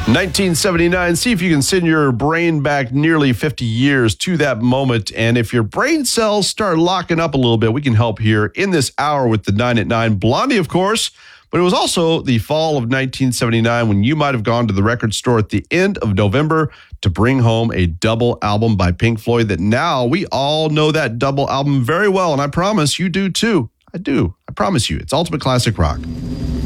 1979, see if you can send your brain back nearly 50 years to that moment. And if your brain cells start locking up a little bit, we can help here in this hour with the 9 at 9. Blondie, of course, but it was also the fall of 1979 when you might have gone to the record store at the end of November to bring home a double album by Pink Floyd that now we all know that double album very well. And I promise you do too. I do. I promise you. It's Ultimate Classic Rock.